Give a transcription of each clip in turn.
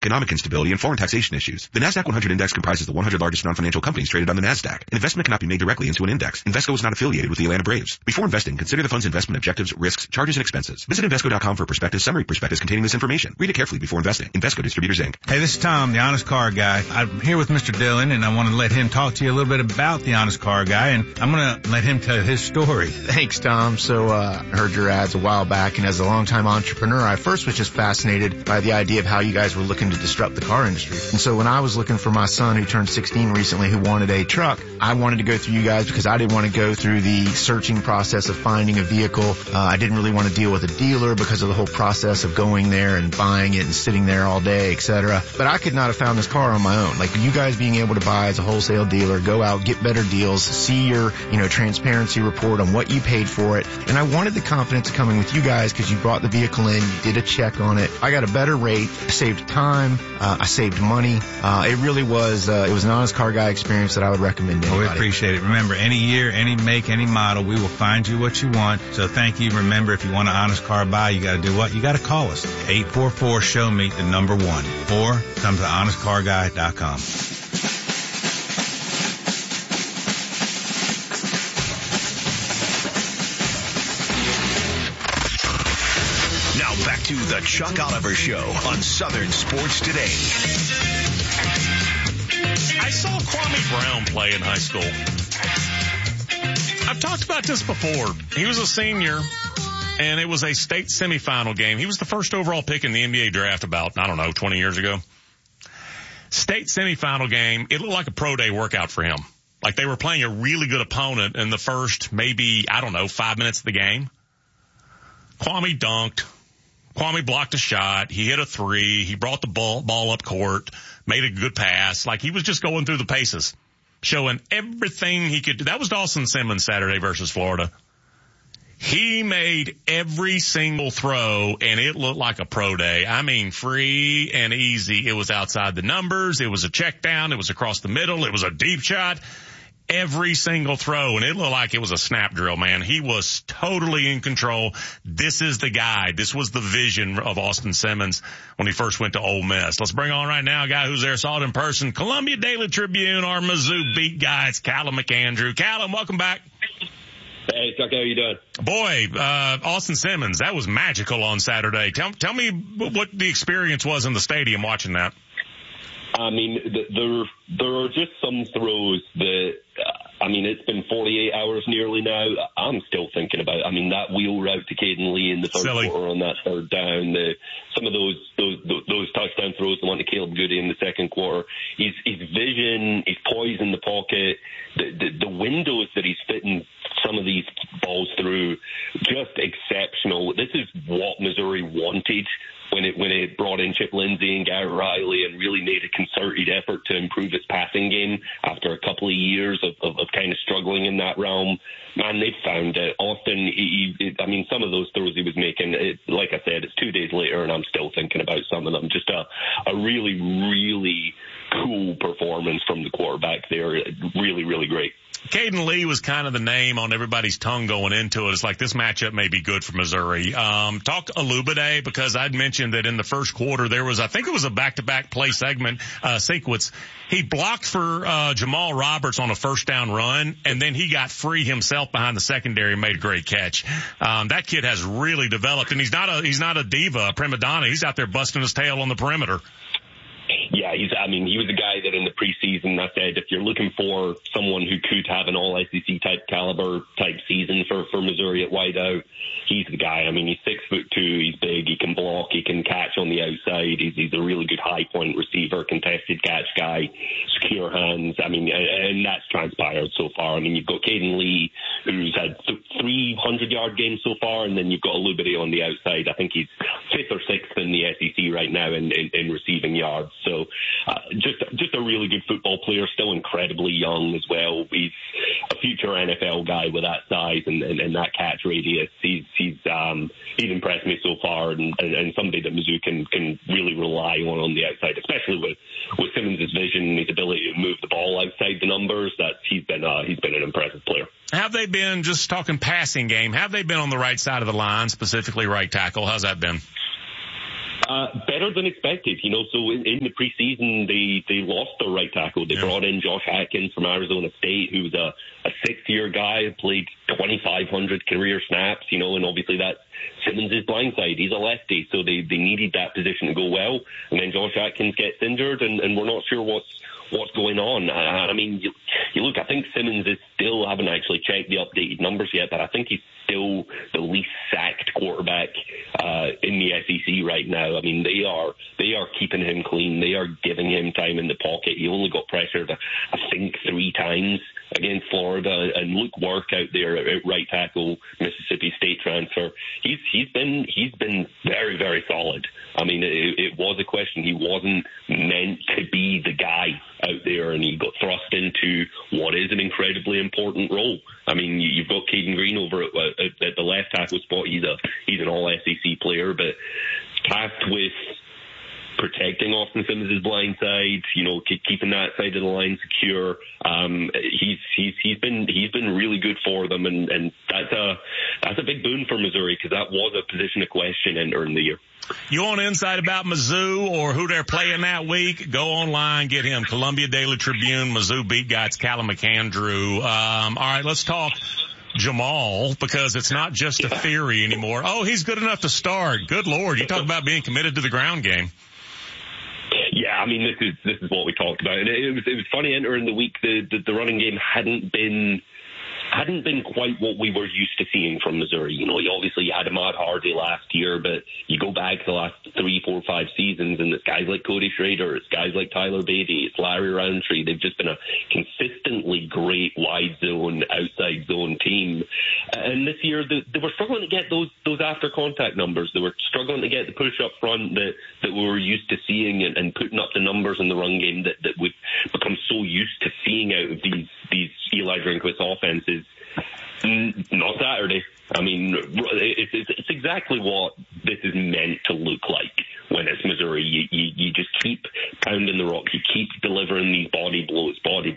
economic instability, and foreign taxation issues. The NASDAQ 100 Index comprises the 100 largest non-financial companies traded on the NASDAQ. An investment cannot be made directly into an index. Invesco is not affiliated with the Atlanta Braves. Before investing, consider the fund's investment objectives, risks, charges, and expenses. Visit Invesco.com for a prospectus, summary prospectus containing this information. Read it carefully before investing. Invesco Distributors, Inc. Hey, this is Tom, the Honest Car Guy. I'm here with Mr. Dillon, and I want to let him talk to you a little bit about the Honest Car Guy, and I'm going to let him tell his story. Thanks, Tom. So, I heard your ads a while back, and as a longtime entrepreneur, I first was just fascinated by the idea of how you guys were looking to disrupt the car industry. And so when I was looking for my son who turned 16 recently who wanted a truck, I wanted to go through you guys because I didn't want to go through the searching process of finding a vehicle. I didn't really want to deal with a dealer because of the whole process of going there and buying it and sitting there all day, etc. But I could not have found this car on my own. Like you guys being able to buy as a wholesale dealer, go out, get better deals, see your, transparency report on what you paid for it. And I wanted the confidence of coming with you guys because you brought the vehicle in, you did a check on it. I got a better rate, I saved time, I saved money. It really was, it was an Honest Car Guy experience that I would recommend to anybody. We appreciate it. Remember, any year, any make, any model, we will find you what you want. So thank you. Remember, if you want an Honest Car Buy, you got to do what? You got to call us. 844-SHOW-ME, the number 1. Or come to honestcarguy.com. Now back to the Chuck Oliver Show on Southern Sports Today. I saw Kwame Brown play in high school. I've talked about this before. He was a senior, and it was a state semifinal game. He was the first overall pick in the NBA draft about, 20 years ago. State semifinal game, it looked like a pro day workout for him. Like they were playing a really good opponent in the first, maybe, 5 minutes of the game. Kwame dunked. Kwame blocked a shot. He hit a three. He brought the ball up court, made a good pass. Like he was just going through the paces, showing everything he could do. That was Dawson Simmons Saturday versus Florida. He made every single throw, and it looked like a pro day. I mean, free and easy. It was outside the numbers. It was a check down. It was across the middle. It was a deep shot. Every single throw, and it looked like it was a snap drill, man. He was totally in control. This is the guy. This was the vision of Austin Simmons when he first went to Ole Miss. Let's bring on right now a guy who's there, saw it in person, Columbia Daily Tribune, our Mizzou beat guy. It's Callum McAndrew. Callum, welcome back. Hey, Chuck, how you doing? Boy, Austin Simmons, that was magical on Saturday. Tell me what the experience was in the stadium watching that. I mean, there are just some throws that, it's been 48 hours nearly now. I'm still thinking about, that wheel route to Caden Lee in the third quarter on that third down, some of those touchdown throws, the one to Caleb Goody in the second quarter. His vision, his poise in the pocket, the windows that he's fitting some of these balls through, just exceptional. This is what Missouri wanted when it brought in Chip Lindsey and Garrett Riley and really made a concerted effort to improve its passing game after a couple of years of kind of struggling in that realm. Man, they found it. Austin, some of those throws he was making, like I said, it's 2 days later and I'm still thinking about some of them. Just a really, really cool performance from the quarterback there. Really, really great. Caden Lee was kind of the name on everybody's tongue going into it. It's like this matchup may be good for Missouri. Talk Alubade, because I'd mentioned that in the first quarter there was, I think it was a back-to-back play sequence. He blocked for Jamal Roberts on a first down run, and then he got free himself behind the secondary and made a great catch. That kid has really developed, and he's not a diva, a prima donna. He's out there busting his tail on the perimeter. Yeah, he was a guy that in the preseason I said if you're looking for someone who could have an all SEC type caliber type season for Missouri at wideout, he's the guy. He's 6'2", he's big, he can block, he can catch on the outside. He's a really good high point receiver, contested catch guy, secure hands. And that's transpired so far. You've got Caden Lee, who's had 300-yard games so far, and then you've got Alubade on the outside. I think he's 5th or 6th in the SEC right now in receiving yards. So just a really good football player, still incredibly young as well. He's a future NFL guy with that size and that catch radius. He's impressed me so far, and somebody that Mizzou can really rely on the outside, especially with Simmons' vision and his ability to move the ball outside the numbers. He's been an impressive player. Have they been, just talking passing game, have they been on the right side of the line, specifically right tackle? How's that been? Better than expected. expected, so in the preseason, they lost their right tackle. They brought in Josh Atkins from Arizona State, who was a sixth-year guy who played 2,500 career snaps, and obviously that's Simmons' blind side. He's a lefty, so they needed that position to go well. And then Josh Atkins gets injured, and we're not sure what's going on. I mean, you look, I think Simmons is still, haven't actually checked the updated numbers yet, but I think he's still the least sacked quarterback in the SEC right now. I mean, they are keeping him clean. They are giving him time in the pocket. He only got pressured, I think, 3 times against Florida, and Luke Work out there at right tackle, Mississippi State transfer. He's been very, very solid. I mean, it was a question. He wasn't meant to be the guy out there, and he got thrust into what is an incredibly important role. I mean, you've got Caden Green over at the left tackle spot. He's an all-SEC player, but tasked with protecting Austin Simmons' blind side, keeping that side of the line secure. He's been really good for them, and that's a big boon for Missouri, because that was a position of question entering the year. You want insight about Mizzou or who they're playing that week? Go online, get him. Columbia Daily Tribune, Mizzou beat guy, it's Callum McAndrew. All right, let's talk Jamal, because it's not just a theory anymore. Oh, he's good enough to start. Good Lord. You talk about being committed to the ground game. Yeah, I mean, this is what we talked about. And it was funny entering the week, the running game hadn't been quite what we were used to seeing from Missouri. You obviously you had Ahmad Hardy last year, but you go back the last 3, 4, 5 seasons, and it's guys like Cody Schrader, it's guys like Tyler Beatty, it's Larry Roundtree. They've just been a consistently great wide zone, outside zone team. And this year they were struggling to get those after contact numbers. They were struggling to get the push up front that we were used to seeing, and putting up the numbers in the run game that we've become so used to seeing out of these Eli Drinkwitz offenses. Not Saturday. I mean, it's exactly what this is meant to look like when it's Missouri. You just keep pounding the rock. You keep delivering these body blows,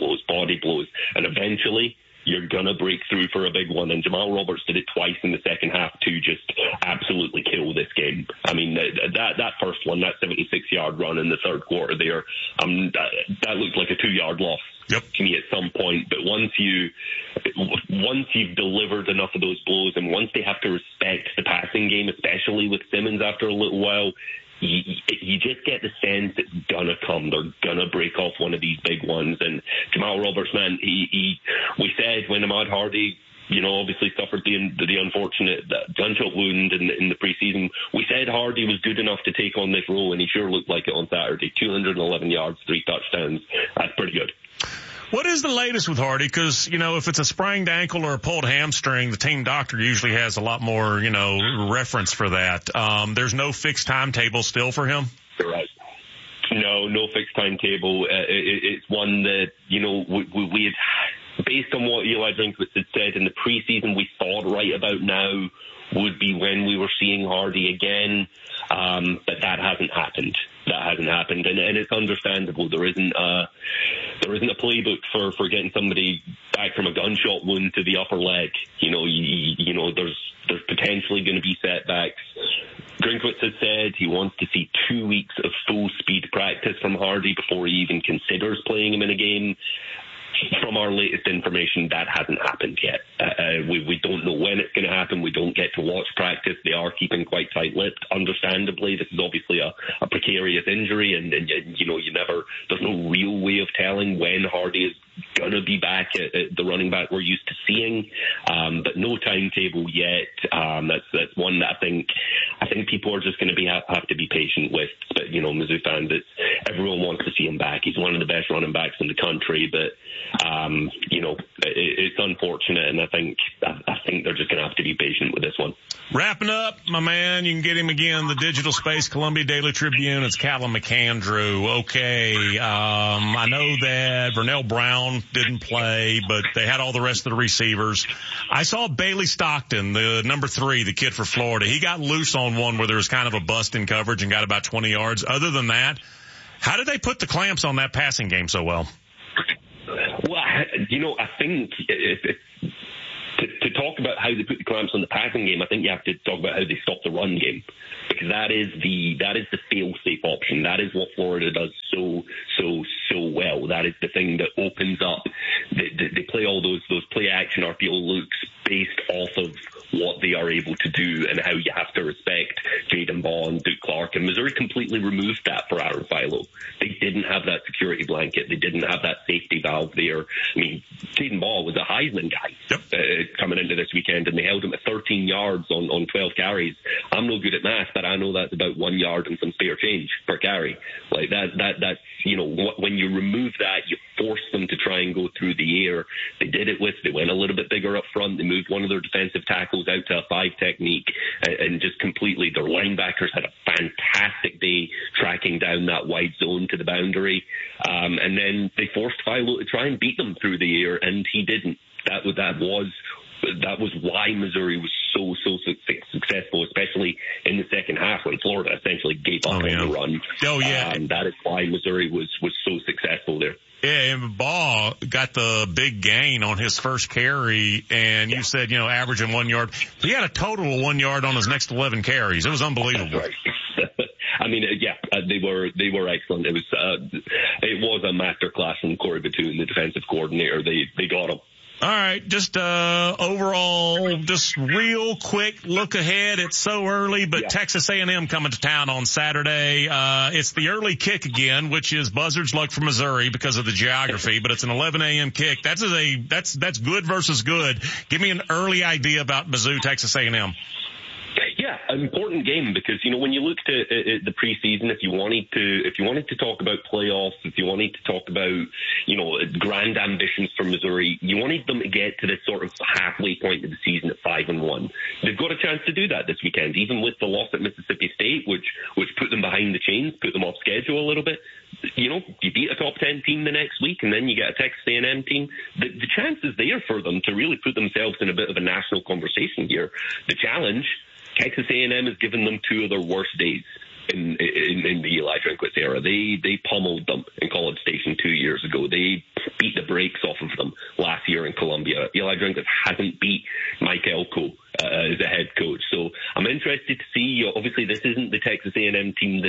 and eventually you're going to break through for a big one. And Jamal Roberts did it twice in the second half to just absolutely kill this game. I mean, that first one, that 76-yard run in the third quarter there, that looked like a 2-yard loss. Yep. To me at some point, but once you've delivered enough of those blows, and once they have to respect the passing game, especially with Simmons after a little while, you just get the sense it's gonna come. They're gonna break off one of these big ones. And Jamal Roberts, man, we said when Ahmad Hardy, obviously suffered the unfortunate gunshot wound in the preseason, we said Hardy was good enough to take on this role, and he sure looked like it on Saturday. 211 yards, 3 touchdowns. That's pretty good. What is the latest with Hardy? Because, if it's a sprained ankle or a pulled hamstring, the team doctor usually has a lot more, reference for that. There's no fixed timetable still for him? Right. No fixed timetable. It's one that, we had, based on what Eli Drinkwitz had said in the preseason, we thought right about now would be when we were seeing Hardy again. But that hasn't happened. And it's understandable. There isn't a playbook for getting somebody back from a gunshot wound to the upper leg. There's potentially going to be setbacks. Drinkwitz has said he wants to see 2 weeks of full speed practice from Hardy before he even considers playing him in a game. From our latest information, that hasn't happened yet. We don't know when it's going to happen. We don't get to watch practice. They are keeping quite tight-lipped, understandably. This is obviously a precarious injury, and there's no real way of telling when Hardy is going to be back at the running back we're used to seeing, but no timetable yet. That's one that I think people are just going to have to be patient with. But Mizzou fans, everyone wants to see him back. He's one of the best running backs in the country, but it's unfortunate, and I think they're just going to have to be patient with this one. Wrapping up, my man, you can get him again, the digital space, Columbia Daily Tribune. It's Callum McAndrew. Okay, I know that Vernell Brown didn't play, but they had all the rest of the receivers. I saw Bailey Stockton, the number 3, the kid for Florida. He got loose on one where there was kind of a bust in coverage and got about 20 yards. Other than that, how did they put the clamps on that passing game so well? Well, I think to talk about how they put the clamps on the passing game, I think you have to talk about how they stop the run game, because that is the fail-safe option. That is what Florida does so well. That is the thing that opens up. They play all those play-action RPO looks based off of what they are able to do and how you have to respect Jaden Bond, Duke Clark, and Missouri completely removed that for Aaron Philo. They didn't have that security blanket. They didn't have that safety valve there. I mean, Jaden Ball was a Heisman guy coming into this weekend, and they held him at 13 yards on 12 carries. I'm no good at math, but I know that's about 1 yard and some spare change per carry. Like that's, you know, when you remove that, you force them to try and go through the air. They went a little bit bigger up front. They moved one of their defensive tackles out to a 5 technique and just completely, their linebackers had a fantastic day tracking down that wide zone to the boundary. And then they forced Philo to try and beat them through the air, and he didn't. That was why Missouri was so successful, especially in the second half when Florida essentially gave up on the run. That is why Missouri was so successful there. Yeah, and Ball got the big gain on his first carry, and you said, you know, averaging 1 yard. He had a total of 1 yard on his next 11 carries. It was unbelievable. That's right. I mean, they were excellent. It was a masterclass from Corey Batoon, the defensive coordinator. They got him. All right, just overall, just real quick look ahead. It's so early, but Texas A&M coming to town on Saturday. It's the early kick again, which is buzzard's luck for Missouri because of the geography, but it's an 11 a.m. kick. That's good versus good. Give me an early idea about Mizzou, Texas A&M. Yeah, an important game because, you know, when you looked at the preseason, if you wanted to talk about playoffs, if you wanted to talk about, you know, grand ambitions for Missouri, you wanted them to get to this sort of halfway point of the season at 5-1. They've got a chance to do that this weekend, even with the loss at Mississippi State, which put them behind the chains, put them off schedule a little bit. You know, you beat a top 10 team the next week, and then you get a Texas A&M team. The chance is there for them to really put themselves in a bit of a national conversation here. The challenge, Texas A&M has given them two of their worst days in the Eli Drinkwitz era. They pummeled them in College Station 2 years ago. They beat the brakes off of them last year in Columbia. Eli Drinkwitz hasn't beat Mike Elko as a head coach. So I'm interested to see. Obviously, this isn't the Texas A&M team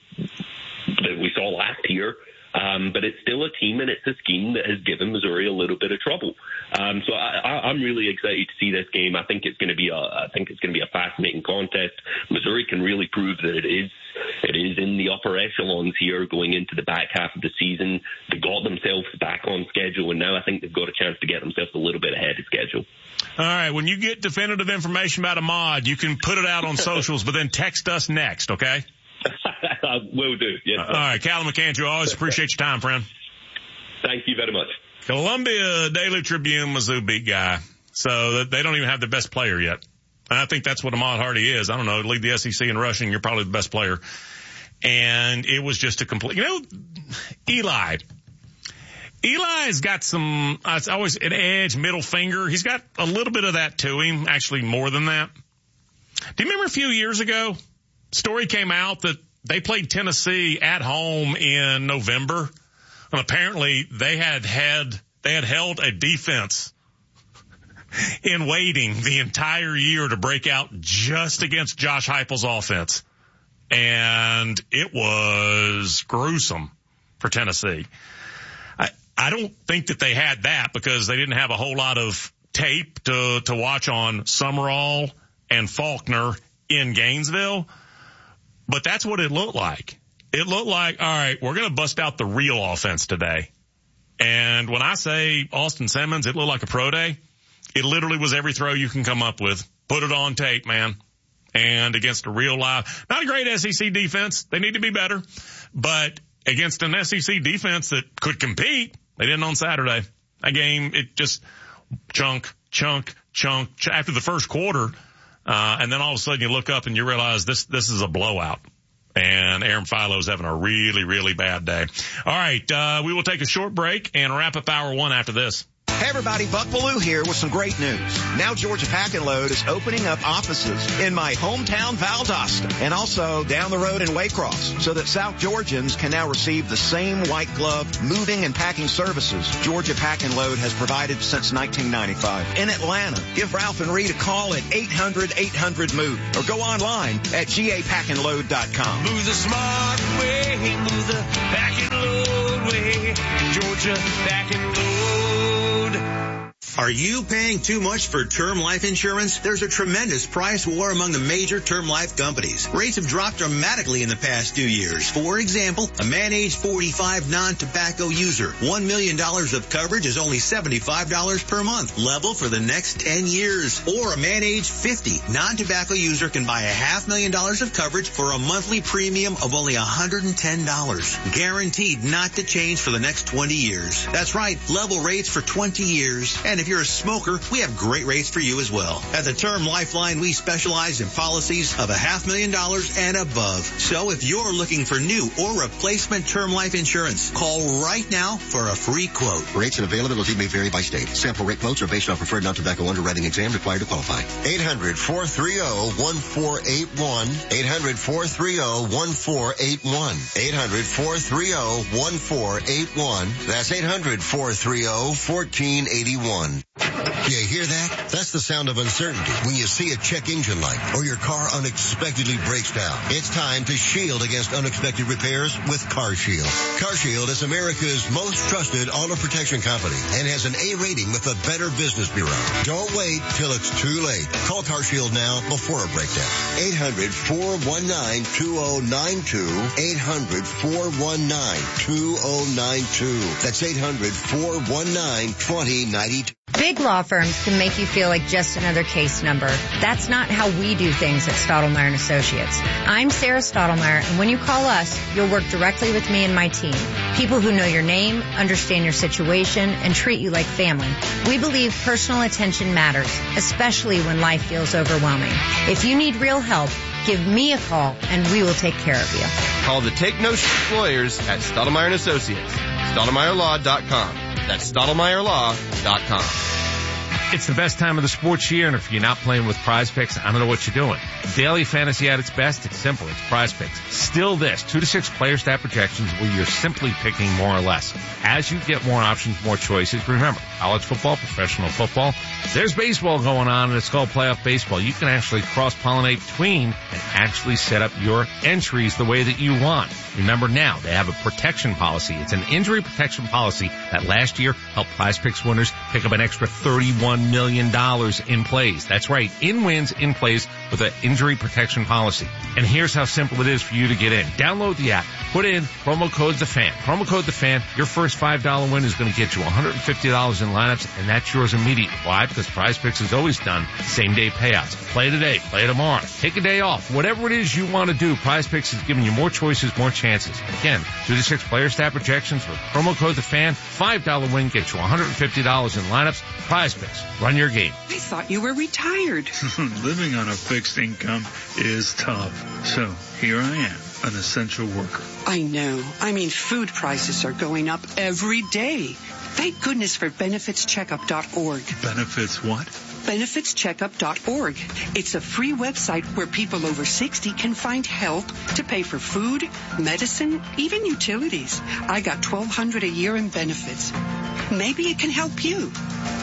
that we saw last year. But it's still a team and it's a scheme that has given Missouri a little bit of trouble. So I'm really excited to see this game. I think it's going to be a fascinating contest. Missouri can really prove that it is in the upper echelons here going into the back half of the season. They got themselves back on schedule, and now I think they've got a chance to get themselves a little bit ahead of schedule. All right, when you get definitive information about Ahmad, you can put it out on socials, but then text us next, okay? Will do. Yes, all right, Callum McAndrew, always appreciate your time, friend. Thank you very much. Columbia Daily Tribune, Mizzou beat guy. So they don't even have the best player yet. And I think that's what Ahmad Hardy is. I don't know, lead the SEC in rushing, you're probably the best player. And it was just a complete, you know, Eli's got some, it's always an edge, middle finger. He's got a little bit of that to him, actually more than that. Do you remember a few years ago? Story came out that they played Tennessee at home in November, and apparently they had held a defense in waiting the entire year to break out just against Josh Heupel's offense, and it was gruesome for Tennessee. I don't think that they had that because they didn't have a whole lot of tape to watch on Summerall and Faulkner in Gainesville. But that's what it looked like. It looked like, all right, we're going to bust out the real offense today. And when I say Austin Simmons, it looked like a pro day. It literally was every throw you can come up with. Put it on tape, man. And against a real live, not a great SEC defense. They need to be better. But against an SEC defense that could compete, they didn't on Saturday. That game, it just chunk. After the first quarter, and then all of a sudden you look up and you realize this is a blowout. And Aaron Philo's having a really, really bad day. All right, we will take a short break and wrap up hour one after this. Hey everybody, Buck Bellew here with some great news. Now Georgia Pack and Load is opening up offices in my hometown Valdosta and also down the road in Waycross so that South Georgians can now receive the same white glove moving and packing services Georgia Pack and Load has provided since 1995. In Atlanta, give Ralph and Reed a call at 800-800-MOVE or go online at gapackandload.com. Move the smart way, move the pack and load way, Georgia Pack and Load. Are you paying too much for term life insurance? There's a tremendous price war among the major term life companies. Rates have dropped dramatically in the past 2 years. For example, a man age 45 non-tobacco user, $1 million of coverage is only $75 per month, level for the next 10 years. Or a man age 50 non-tobacco user can buy $500,000 of coverage for a monthly premium of only $110. Guaranteed not to change for the next 20 years. That's right, level rates for 20 years. And if you're a smoker, we have great rates for you as well. At the Term Lifeline, we specialize in policies of $500,000 and above. So if you're looking for new or replacement term life insurance, call right now for a free quote. Rates and availability may vary by state. Sample rate quotes are based on preferred non-tobacco underwriting exam required to qualify. 800-430-1481. 800-430-1481. 800-430-1481. That's 800-430-1481. You hear that? That's the sound of uncertainty when you see a check engine light or your car unexpectedly breaks down. It's time to shield against unexpected repairs with CarShield. CarShield is America's most trusted auto protection company and has an A rating with the Better Business Bureau. Don't wait till it's too late. Call CarShield now before a breakdown. 800-419-2092. 800-419-2092. That's 800-419-2092. Big law firms can make you feel like just another case number. That's not how we do things at Stottlemyre & Associates. I'm Sarah Stottlemyre, and when you call us, you'll work directly with me and my team. People who know your name, understand your situation, and treat you like family. We believe personal attention matters, especially when life feels overwhelming. If you need real help, give me a call, and we will take care of you. Call the Take No Shit Lawyers at Stottlemyre & Associates. StottlemyreLaw.com. That's StottlemyreLaw.com. It's the best time of the sports year, and if you're not playing with Prize Picks, I don't know what you're doing. Daily fantasy at its best, it's simple. It's Prize Picks. Still this, 2 to 6 player stat projections where you're simply picking more or less. As you get more options, more choices, remember, college football, professional football, there's baseball going on, and it's called playoff baseball. You can actually cross-pollinate between and actually set up your entries the way that you want. Remember now, they have a protection policy. It's an injury protection policy that last year helped Prize Picks winners pick up an extra $31 million in plays. That's right, in wins, in plays with an injury protection policy. And here's how simple it is for you to get in. Download the app. Put in promo code TheFan. Promo code TheFan. Your first $5 win is going to get you $150 in lineups, and that's yours immediately. Why? Because Prize Picks has always done same-day payouts. Play today. Play tomorrow. Take a day off. Whatever it is you want to do, Prize Picks is giving you more choices, more chances. Again, 2 to 6 player stat projections with promo code TheFan. $5 win gets you $150 in lineups. Prize Picks. Run your game. I thought you were retired. Living on a fixed income is tough. So here I am, an essential worker. I know. I mean, food prices are going up every day. Thank goodness for benefitscheckup.org. Benefits what? benefitscheckup.org. It's a free website where people over 60 can find help to pay for food, medicine, even utilities. I got $1,200 a year in benefits. Maybe it can help you.